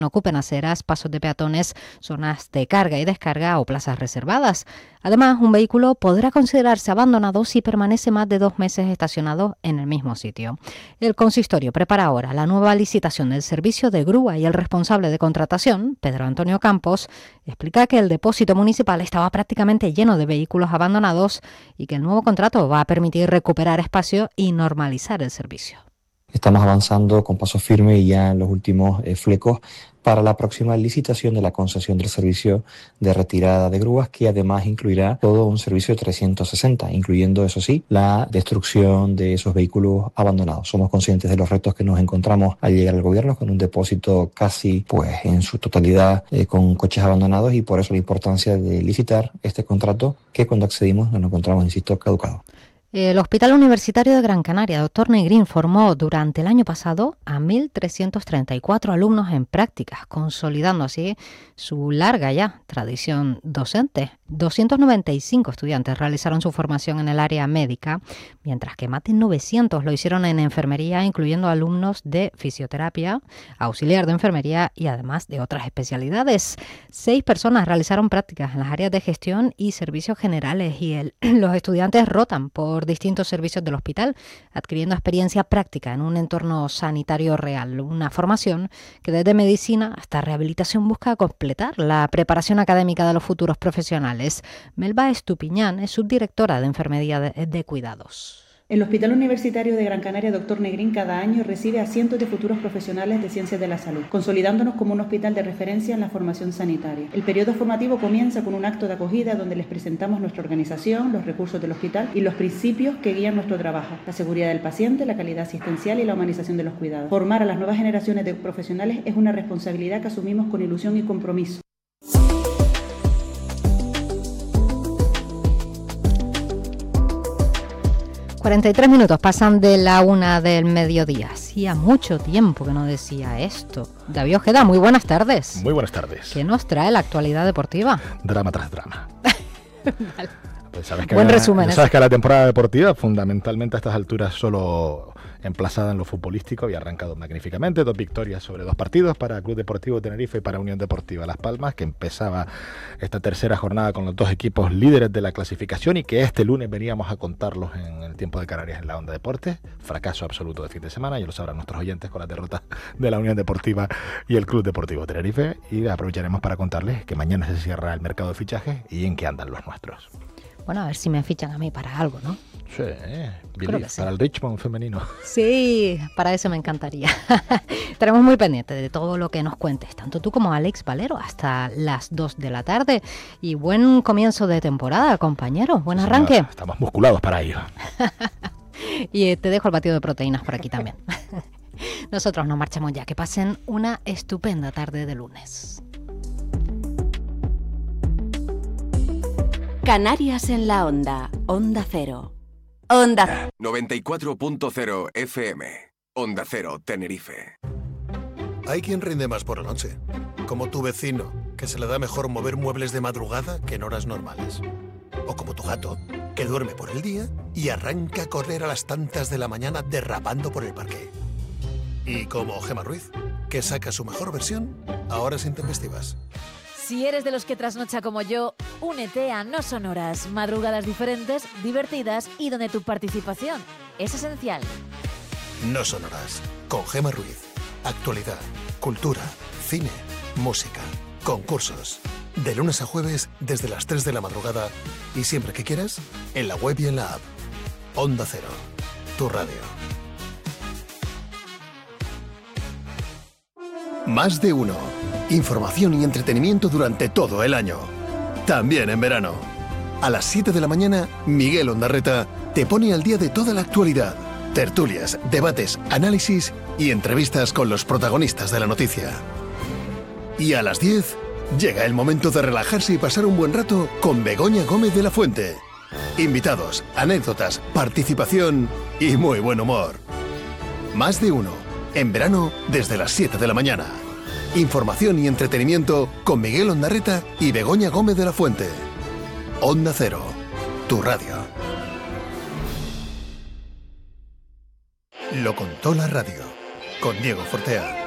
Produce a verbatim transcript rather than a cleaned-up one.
no ocupen aceras, pasos de peatones, zonas de carga y descarga o plazas reservadas. Además, un vehículo podrá considerarse abandonado si permanece más de dos meses estacionado en el mismo sitio. El consistorio prepara ahora la nueva licitación del servicio de grúa y el responsable de contratación, Pedro Antonio Campos, explica que el depósito municipal estaba prácticamente lleno de vehículos abandonados y que el nuevo contrato va a permitir recuperar espacio y normalizar el servicio. Estamos avanzando con paso firme y ya en los últimos eh, flecos para la próxima licitación de la concesión del servicio de retirada de grúas, que además incluirá todo un servicio de trescientos sesenta, incluyendo, eso sí, la destrucción de esos vehículos abandonados. Somos conscientes de los retos que nos encontramos al llegar al gobierno, con un depósito casi pues en su totalidad eh, con coches abandonados, y por eso la importancia de licitar este contrato que cuando accedimos nos encontramos, insisto, caducado. El Hospital Universitario de Gran Canaria, doctor Negrín, formó durante el año pasado a mil trescientos treinta y cuatro alumnos en prácticas, consolidando así su larga ya tradición docente. doscientos noventa y cinco estudiantes realizaron su formación en el área médica, mientras que más de novecientos lo hicieron en enfermería, incluyendo alumnos de fisioterapia, auxiliar de enfermería y además de otras especialidades. Seis personas realizaron prácticas en las áreas de gestión y servicios generales, y el, los estudiantes rotan por distintos servicios del hospital, adquiriendo experiencia práctica en un entorno sanitario real. Una formación que desde medicina hasta rehabilitación busca completar la preparación académica de los futuros profesionales. Melba Estupiñán es subdirectora de Enfermería de, de Cuidados. El Hospital Universitario de Gran Canaria, doctor Negrín, cada año recibe a cientos de futuros profesionales de ciencias de la salud, consolidándonos como un hospital de referencia en la formación sanitaria. El periodo formativo comienza con un acto de acogida donde les presentamos nuestra organización, los recursos del hospital y los principios que guían nuestro trabajo: la seguridad del paciente, la calidad asistencial y la humanización de los cuidados. Formar a las nuevas generaciones de profesionales es una responsabilidad que asumimos con ilusión y compromiso. cuarenta y tres minutos pasan de la una del mediodía. Hacía mucho tiempo que no decía esto. David Ojeda, muy buenas tardes. Muy buenas tardes. ¿Qué nos trae la actualidad deportiva? Drama tras drama. Vale. Pues sabes que Buen la, resumen. Sabes ese. que la temporada deportiva, fundamentalmente a estas alturas, solo emplazada en lo futbolístico, había arrancado magníficamente. Dos victorias sobre dos partidos para Club Deportivo Tenerife y para Unión Deportiva Las Palmas, que empezaba esta tercera jornada con los dos equipos líderes de la clasificación y que este lunes veníamos a contarlos en el tiempo de Canarias en la Onda Deportes. Fracaso absoluto de fin de semana, ya lo sabrán nuestros oyentes, con la derrota de la Unión Deportiva y el Club Deportivo Tenerife. Y aprovecharemos para contarles que mañana se cierra el mercado de fichajes y en qué andan los nuestros. Bueno, a ver si me fichan a mí para algo, ¿no? Sí, Billy, sí. Para el Richmond femenino. Sí, para eso me encantaría. Estaremos muy pendientes de todo lo que nos cuentes, tanto tú como Alex Valero, hasta las dos de la tarde. Y buen comienzo de temporada, compañeros. Buen arranque. Señora, estamos musculados para ello. Y te dejo el batido de proteínas por aquí también. Nosotros nos marchamos ya. Que pasen una estupenda tarde de lunes. Canarias en la Onda. Onda Cero. Onda noventa y cuatro punto cero F M. Onda Cero, Tenerife. Hay quien rinde más por la noche, como tu vecino, que se le da mejor mover muebles de madrugada que en horas normales. O como tu gato, que duerme por el día y arranca a correr a las tantas de la mañana derrapando por el parque. Y como Gemma Ruiz, que saca su mejor versión a horas intempestivas. Si eres de los que trasnocha como yo, únete a No Sonoras, madrugadas diferentes, divertidas y donde tu participación es esencial. No Sonoras, con Gemma Ruiz. Actualidad, cultura, cine, música, concursos. De lunes a jueves desde las tres de la madrugada y siempre que quieras, en la web y en la app. Onda Cero, tu radio. Más de uno. Información y entretenimiento durante todo el año. También en verano. A las siete de la mañana, Miguel Ondarreta te pone al día de toda la actualidad. Tertulias, debates, análisis y entrevistas con los protagonistas de la noticia. Y a las diez, llega el momento de relajarse y pasar un buen rato con Begoña Gómez de la Fuente. Invitados, anécdotas, participación y muy buen humor. Más de uno. En verano, desde las siete de la mañana. Información y entretenimiento con Miguel Ondarreta y Begoña Gómez de la Fuente. Onda Cero, tu radio. Lo contó la radio, con Diego Fortea.